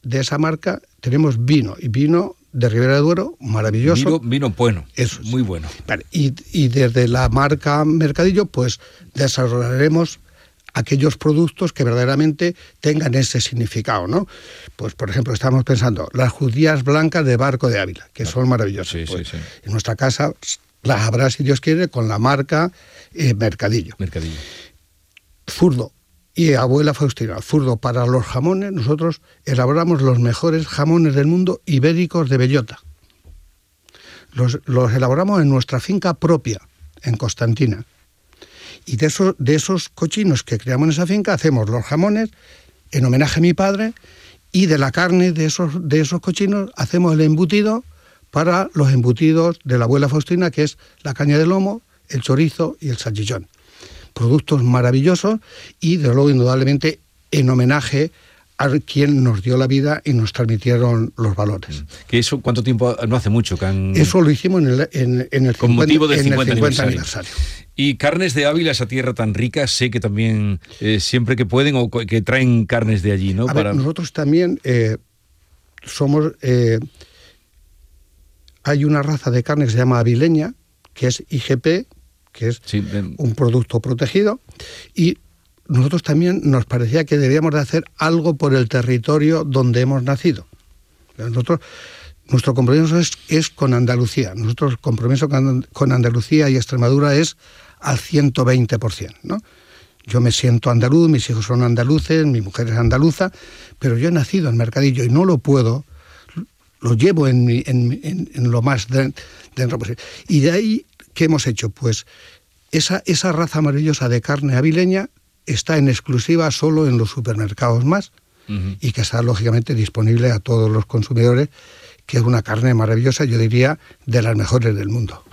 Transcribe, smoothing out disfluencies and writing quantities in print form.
de esa marca tenemos vino, y vino de Ribera del Duero maravilloso. Vino bueno, eso es. Muy bueno. Vale, y desde la marca Mercadillo, pues desarrollaremos aquellos productos que verdaderamente tengan ese significado, ¿no? Pues, por ejemplo, estamos pensando las judías blancas de Barco de Ávila, que son maravillosas. Sí, pues, sí. En nuestra casa las habrá, si Dios quiere, con la marca Mercadillo. Zurdo y abuela Faustina, Zurdo, para los jamones, nosotros elaboramos los mejores jamones del mundo ibéricos de bellota. Los elaboramos en nuestra finca propia, en Constantina. Y de esos cochinos que creamos en esa finca hacemos los jamones en homenaje a mi padre, y de la carne de esos cochinos hacemos el embutido para los embutidos de la abuela Faustina, que es la caña de lomo, el chorizo y el salchichón. Productos maravillosos y, de luego, indudablemente, en homenaje a quien nos dio la vida y nos transmitieron los valores. ¿Que eso cuánto tiempo? No hace mucho que han... Eso lo hicimos en el con motivo del 50 aniversario. Y Carnes de Ávila, esa tierra tan rica, sé que también siempre que pueden o que traen carnes de allí, ¿no? Nosotros también somos... hay una raza de carne que se llama avileña, que es IGP, que es un producto protegido, y nosotros también nos parecía que debíamos de hacer algo por el territorio donde hemos nacido. Nuestro compromiso es con Andalucía. Nuestro compromiso con Andalucía y Extremadura es al 120%, ¿no? Yo me siento andaluz, mis hijos son andaluces, mi mujer es andaluza, pero yo he nacido en Mercadillo y no lo puedo, lo llevo en lo más dentro posible. Y de ahí, ¿qué hemos hecho? Pues esa raza maravillosa de carne avileña está en exclusiva solo en los supermercados más, y que está lógicamente disponible a todos los consumidores, que es una carne maravillosa, yo diría, de las mejores del mundo.